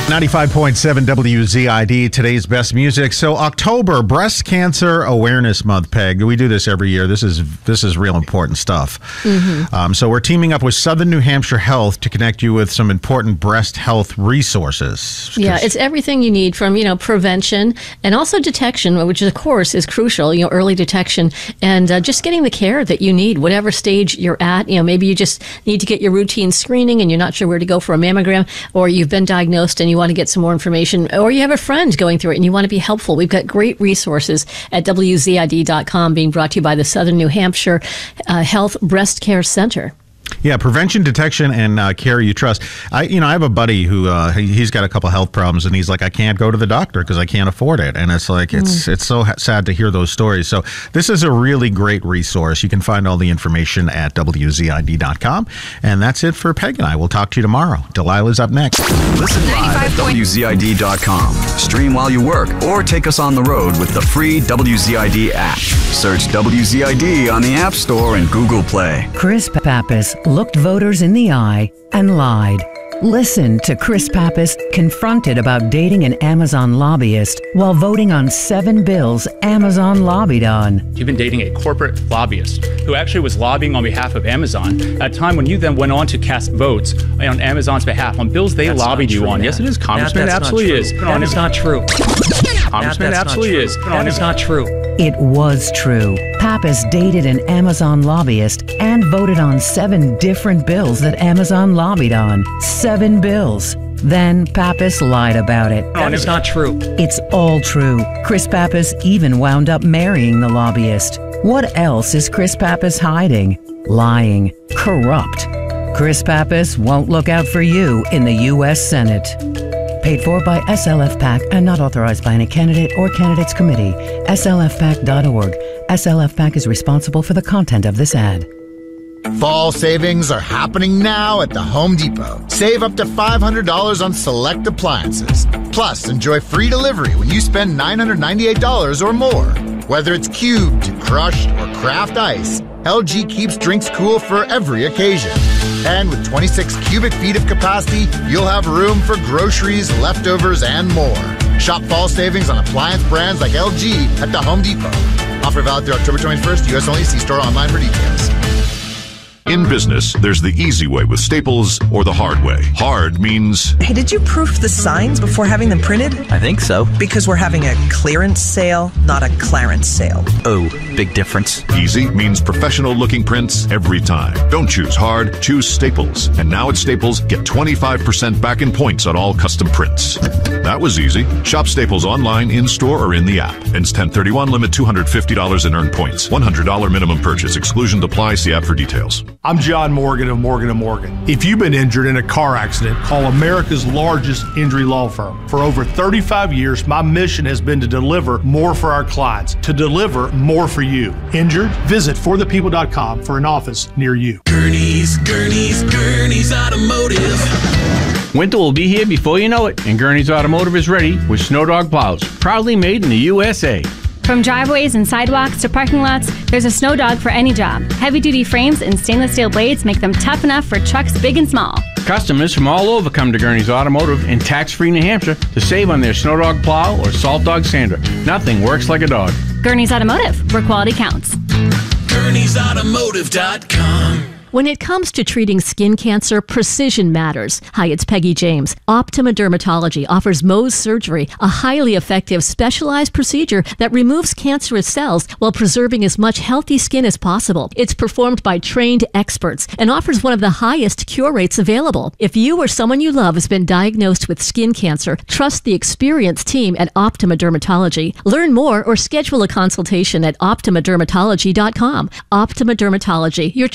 95.7 WZID, today's best music. So October, Breast Cancer Awareness Month, Peg. We do this every year. This is real important stuff. Mm-hmm. So we're teaming up with Southern New Hampshire Health to connect you with some important breast health resources. Yeah, it's everything you need from, prevention and also detection, which of course is crucial, early detection and just getting the care that you need, whatever stage you're at. Maybe you just need to get your routine screening and you're not sure where to go for a mammogram, or you've been diagnosed and you want to get some more information, or you have a friend going through it and you want to be helpful. We've got great resources at WZID.com, being brought to you by the Southern New Hampshire Health Breast Care Center. Yeah, prevention, detection, and care you trust. I have a buddy who he's got a couple health problems, and he's like, I can't go to the doctor because I can't afford it. And it's like it's so sad to hear those stories. So this is a really great resource. You can find all the information at WZID.com. And that's it for Peg and I. We'll talk to you tomorrow. Delilah's up next. Listen live at WZID.com. Stream while you work, or take us on the road with the free WZID app. Search WZID on the App Store and Google Play. Chris Pappas looked voters in the eye and lied. Listen to Chris Pappas confronted about dating an Amazon lobbyist while voting on 7 bills Amazon lobbied on. You've been dating a corporate lobbyist who actually was lobbying on behalf of Amazon at a time when you then went on to cast votes on Amazon's behalf on bills they lobbied you on. Yes, it is, Congressman. It absolutely is. That is not true. Congressman, absolutely is. That is not true. It was true. Pappas dated an Amazon lobbyist and voted on 7 different bills that Amazon lobbied on. 7 bills. Then Pappas lied about it. That is not true. It's all true. Chris Pappas even wound up marrying the lobbyist. What else is Chris Pappas hiding? Lying. Corrupt. Chris Pappas won't look out for you in the U.S. Senate. Paid for by SLF PAC and not authorized by any candidate or candidates committee. SLFPAC.org. SLF PAC is responsible for the content of this ad. Fall savings are happening now at the Home Depot. Save up to $500 on select appliances. Plus, enjoy free delivery when you spend $998 or more. Whether it's cubed, crushed, or craft ice, LG keeps drinks cool for every occasion. And with 26 cubic feet of capacity, you'll have room for groceries, leftovers, and more. Shop fall savings on appliance brands like LG at the Home Depot. Offer valid through October 21st. U.S. only. See store online for details. In business, there's the easy way with Staples or the hard way. Hard means... Hey, did you proof the signs before having them printed? I think so. Because we're having a clearance sale, not a clarence sale. Oh, big difference. Easy means professional-looking prints every time. Don't choose hard, choose Staples. And now at Staples, get 25% back in points on all custom prints. That was easy. Shop Staples online, in-store, or in the app. Ends 10/31, limit $250 in earned points. $100 minimum purchase. Exclusions apply. See app for details. I'm John Morgan of Morgan & Morgan. If you've been injured in a car accident, call America's largest injury law firm. For over 35 years, my mission has been to deliver more for our clients, to deliver more for you. Injured? Visit forthepeople.com for an office near you. Gurney's Automotive. Winter will be here before you know it, and Gurney's Automotive is ready with Snow Dog plows, proudly made in the USA. From driveways and sidewalks to parking lots, there's a Snow Dog for any job. Heavy-duty frames and stainless steel blades make them tough enough for trucks big and small. Customers from all over come to Gurney's Automotive in tax-free New Hampshire to save on their Snow Dog plow or Salt Dog sander. Nothing works like a dog. Gurney's Automotive, where quality counts. Gurney'sAutomotive.com. When it comes to treating skin cancer, precision matters. Hi, it's Peggy James. Optima Dermatology offers Mohs surgery, a highly effective specialized procedure that removes cancerous cells while preserving as much healthy skin as possible. It's performed by trained experts and offers one of the highest cure rates available. If you or someone you love has been diagnosed with skin cancer, trust the experienced team at Optima Dermatology. Learn more or schedule a consultation at OptimaDermatology.com. Optima Dermatology, your